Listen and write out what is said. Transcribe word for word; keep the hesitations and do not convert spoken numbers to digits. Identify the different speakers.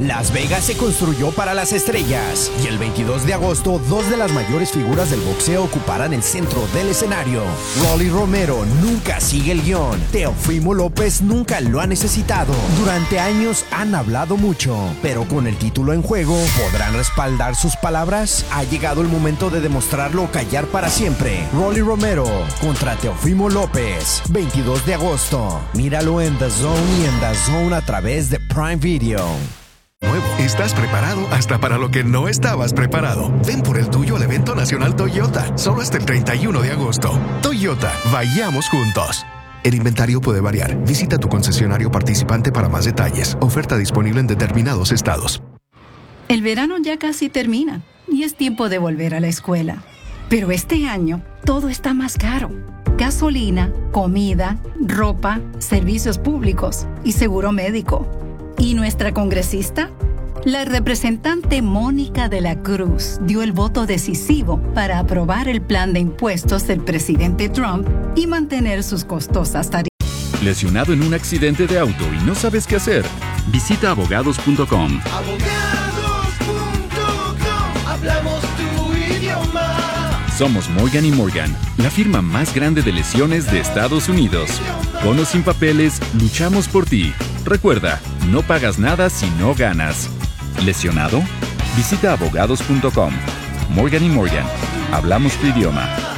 Speaker 1: Las Vegas se construyó para las estrellas y el veintidós de agosto dos de las mayores figuras del boxeo ocuparán el centro del escenario. Rolly Romero nunca sigue el guión. Teofimo López nunca lo ha necesitado. Durante años han hablado mucho, pero con el título en juego, ¿podrán respaldar sus palabras? Ha llegado el momento de demostrarlo o callar para siempre. Rolly Romero contra Teofimo López, veintidós de agosto. Míralo en The Zone y en The Zone a través de Prime Video.
Speaker 2: Nuevo. ¿Estás preparado hasta para lo que no estabas preparado? Ven por el tuyo al evento nacional Toyota, solo hasta el treinta y uno de agosto. Toyota, vayamos juntos. El inventario puede variar. Visita tu concesionario participante para más detalles. Oferta disponible en determinados estados.
Speaker 3: El verano ya casi termina y es tiempo de volver a la escuela. Pero este año todo está más caro. Gasolina, comida, ropa, servicios públicos y seguro médico. ¿Y nuestra congresista? La representante Mónica de la Cruz dio el voto decisivo para aprobar el plan de impuestos del presidente Trump y mantener sus costosas tarifas.
Speaker 4: ¿Lesionado en un accidente de auto y no sabes qué hacer? Visita abogados punto com.
Speaker 5: abogados punto com, hablamos tu idioma.
Speaker 4: Somos Morgan y Morgan, la firma más grande de lesiones de Estados Unidos. Con o sin papeles, luchamos por ti. Recuerda, no pagas nada si no ganas. ¿Lesionado? Visita abogados punto com. Morgan y Morgan, hablamos tu idioma.